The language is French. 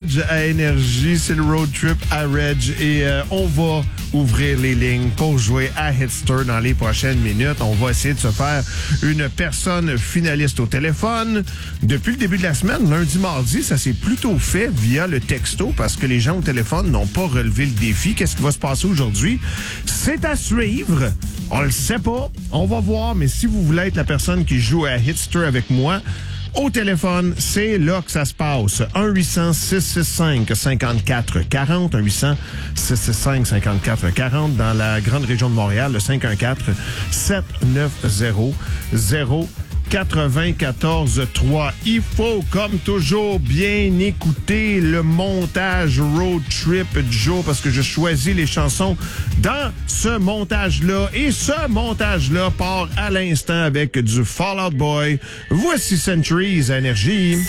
Reg à Énergie. C'est le road trip à Reg. Et on va ouvrir les lignes pour jouer à Hitster dans les prochaines minutes. On va essayer de se faire une personne finaliste au téléphone. Depuis le début de la semaine, lundi, mardi, ça s'est plutôt fait via le texto parce que les gens au téléphone n'ont pas relevé le défi. Qu'est-ce qui va se passer aujourd'hui? C'est à suivre. On le sait pas. On va voir. Mais si vous voulez être la personne qui joue à Hitster avec moi, au téléphone, c'est là que ça se passe. 1-800-665-5440. 1-800-665-5440. Dans la grande région de Montréal, le 514-790-94-3. Il faut, comme toujours, bien écouter le montage road trip du jour parce que je choisis les chansons dans ce montage-là. Et ce montage-là part à l'instant avec du Fall Out Boy. Voici Centuries à Énergie.